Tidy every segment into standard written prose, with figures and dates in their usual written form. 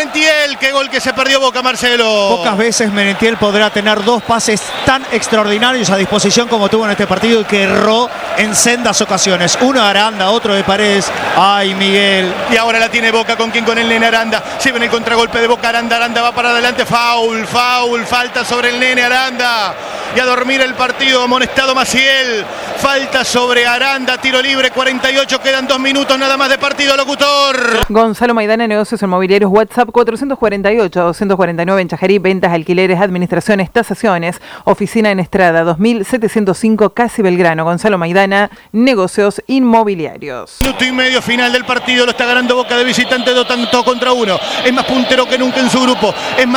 Merentiel. Qué gol que se perdió Boca, Marcelo. Pocas veces Merentiel podrá tener dos pases tan extraordinarios a disposición como tuvo en este partido y que erró en sendas ocasiones. Uno de Aranda, otro de Paredes. Ay, Miguel. Y ahora la tiene Boca. ¿Con quién? Con el nene Aranda. Se viene el contragolpe de Boca. Aranda va para adelante. Foul. Falta sobre el nene Aranda. Y a dormir el partido. Amonestado Maciel. Falta sobre Aranda. Tiro libre. 48. Quedan 2 minutos nada más de partido. Locutor. Gonzalo Maidana, negocios inmobiliarios. WhatsApp 448-249 en Chajarí. Ventas, alquileres, administraciones, tasaciones. Oficina en Estrada 2705 Casi Belgrano. Gonzalo Maidana, negocios inmobiliarios. Minuto y medio final del partido. Lo está ganando Boca de visitante 2-1. Es más puntero que nunca en su grupo.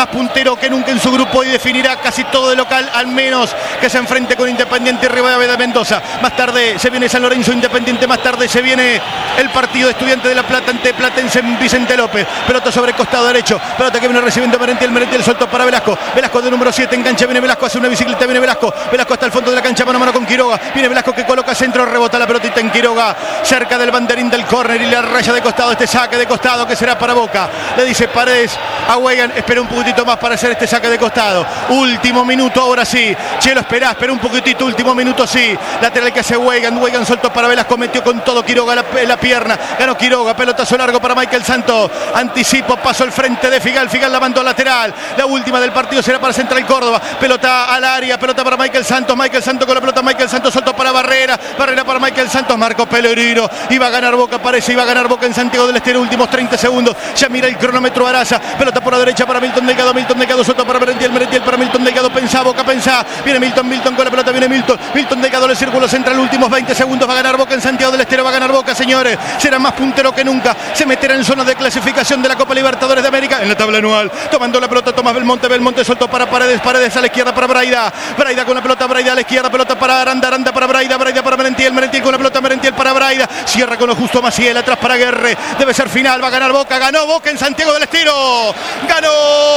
Y definirá casi todo de local, al menos que se enfrente con Independiente y Rivadavia de Mendoza. Más tarde se viene San Lorenzo Independiente. Más tarde se viene el partido de Estudiantes de La Plata ante Platense en Vicente López. Pelota sobre costado derecho. Pelota que viene recibiendo Merentiel soltó para Velasco. Velasco de número 7 engancha. Viene Velasco, hace una bicicleta. Viene Velasco hasta el fondo de la cancha, mano a mano con Quiroga. Viene Velasco que coloca centro. Rebota la pelotita en Quiroga, cerca del banderín del córner y la raya de costado. Este saque de costado que será para Boca. Le dice Paredes a Weigand: espera un poquitito más para hacer este saque de costado. Último minuto, ahora sí. Chelo, espera un poquitito. Último minuto, sí. Lateral que hace Weigand soltó para Velasco, metió con todo Quiroga la pierna. Ganó Quiroga, pelotazo largo para Michael Santos. Anticipo, paso al frente de Figal. Figal la mandó al lateral. La última del partido será para Central Córdoba. Pelota al área, pelota para Michael Santos con la pelota. Michael Santos soltó para Barrera para Michael Santos. Marco Pellegrino. Iba a ganar Boca, parece. Iba a ganar Boca en Santiago del Estero. Últimos 30 segundos. Ya mira el cronómetro Araza. Pelota por la derecha para Milton Delgado suelto para Merentiel para Milton Delgado. Pensá, Boca, pensá. Viene Milton con la pelota. Viene Milton Delgado, el círculo central. Últimos 20 segundos. Va a ganar Boca en Santiago del Estero. Va a ganar Boca, señores. Será más puntero que nunca. Se meterá en zona de clasificación de la Copa Libertadores de América en la tabla anual. Tomando la pelota Tomás Belmonte soltó para Paredes a la izquierda para Braida con la pelota. Braida a la izquierda. Pelota para Aranda para Braida para Merentiel con la pelota. Merentiel para Braida. Cierra con lo justo Maciel. Atrás para Guerre. Debe ser final. Va a ganar Boca. Ganó Boca en Santiago del Estero. Ganó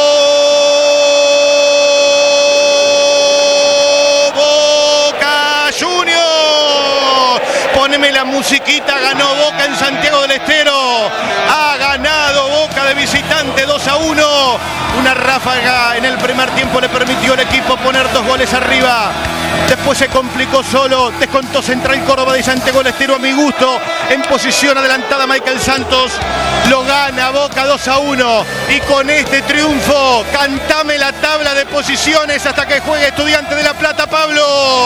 Boca Juniors. Poneme la musiquita. Ganó Boca en Santiago del Estero. Ha ganado Boca de visitante 2-1. Una ráfaga en el primer tiempo le permitió al equipo poner 2 goles arriba. Después se complicó solo. Descontó Central Córdoba de Santiago del Estero a mi gusto. En posición adelantada Michael Santos. Lo gana Boca 2-1. Y con este triunfo, cantame la tabla de posiciones hasta que juegue Estudiantes de La Plata, Pablo.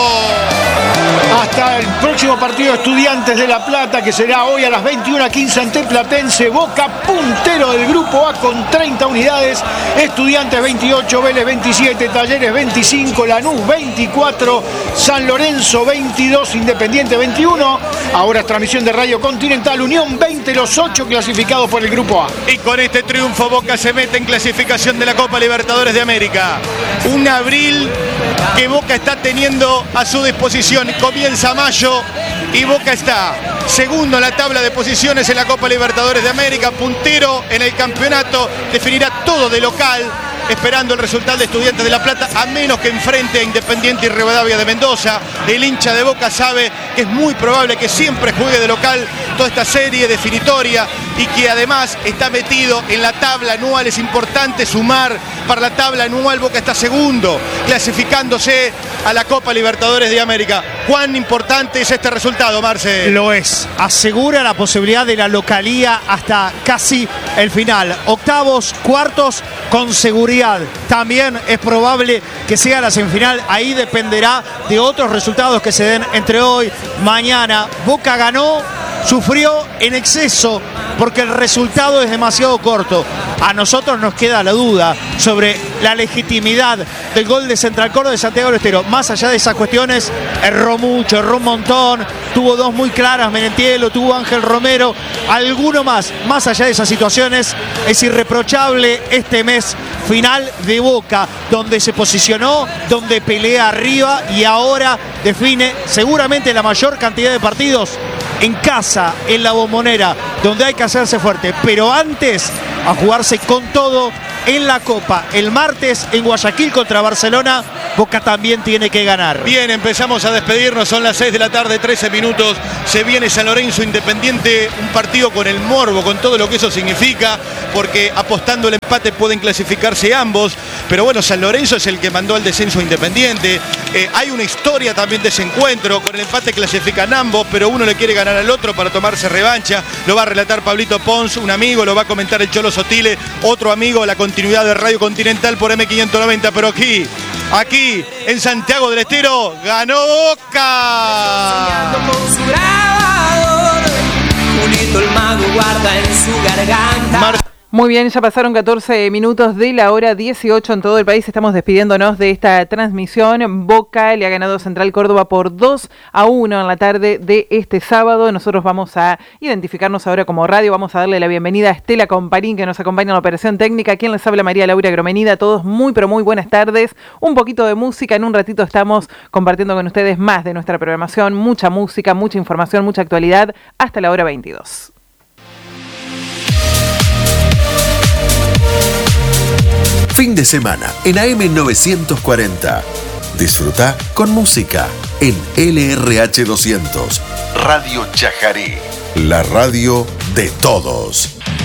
Hasta el próximo partido Estudiantes de La Plata, que será hoy a las 21:15 ante Platense. Boca puntero del grupo A con 30 unidades. Estudiantes 28, Vélez 27, Talleres 25, Lanús 24, San Lorenzo 22, Independiente 21. Ahora transmisión de Radio Continental, Unión 20, los 8 clasificados por el grupo A. Y con este triunfo Boca se mete en clasificación de la Copa Libertadores de América. Un abril que Boca está teniendo a su disposición. Comienza mayo y Boca está segundo en la tabla de posiciones en la Copa Libertadores de América, puntero en el campeonato, definirá todo de local, esperando el resultado de Estudiantes de La Plata, a menos que enfrente a Independiente y Rivadavia de Mendoza. El hincha de Boca sabe que es muy probable que siempre juegue de local toda esta serie definitoria y que además está metido en la tabla anual. Es importante sumar para la tabla anual. Boca está segundo, clasificándose a la Copa Libertadores de América. ¿Cuán importante es este resultado, Marce? Lo es. Asegura la posibilidad de la localía hasta casi el final. Octavos, cuartos, con seguridad. También es probable que sea la semifinal. Ahí dependerá de otros resultados que se den entre hoy, mañana. Boca ganó, sufrió en exceso porque el resultado es demasiado corto. A nosotros nos queda la duda sobre la legitimidad del gol de Central Córdoba de Santiago del Estero. Más allá de esas cuestiones, erró mucho, erró un montón. Tuvo 2 muy claras, Merentiel, tuvo Ángel Romero, alguno más. Más allá de esas situaciones, es irreprochable este mes final de Boca, donde se posicionó, donde pelea arriba y ahora define seguramente la mayor cantidad de partidos en casa, en la Bombonera, donde hay que hacerse fuerte. Pero antes, a jugarse con todo en la Copa. El martes en Guayaquil contra Barcelona, Boca también tiene que ganar. Bien, empezamos a despedirnos, son las 6 de la tarde, 13 minutos. Se viene San Lorenzo Independiente, un partido con el morbo, con todo lo que eso significa, porque apostando el empate pueden clasificarse ambos. Pero bueno, San Lorenzo es el que mandó al descenso Independiente. Hay una historia también de ese encuentro, con el empate clasifican ambos, pero uno le quiere ganar al otro para tomarse revancha. Lo va a relatar Pablito Pons, un amigo, lo va a comentar el Cholo Sotile, otro amigo, la continuidad de Radio Continental por M590, pero aquí, en Santiago del Estero, ganó Boca. Julito el mago guarda en su garganta. Muy bien, ya pasaron 14 minutos de la hora 18 en todo el país. Estamos despidiéndonos de esta transmisión. Boca le ha ganado Central Córdoba por 2-1 en la tarde de este sábado. Nosotros vamos a identificarnos ahora como radio. Vamos a darle la bienvenida a Estela Comparín, que nos acompaña en la operación técnica. Quien les habla, María Laura Gromenida. Todos muy, pero muy buenas tardes. Un poquito de música. En un ratito estamos compartiendo con ustedes más de nuestra programación. Mucha música, mucha información, mucha actualidad. Hasta la hora 22. Fin de semana en AM940. Disfruta con música en LRH 200. Radio Chajarí, la radio de todos.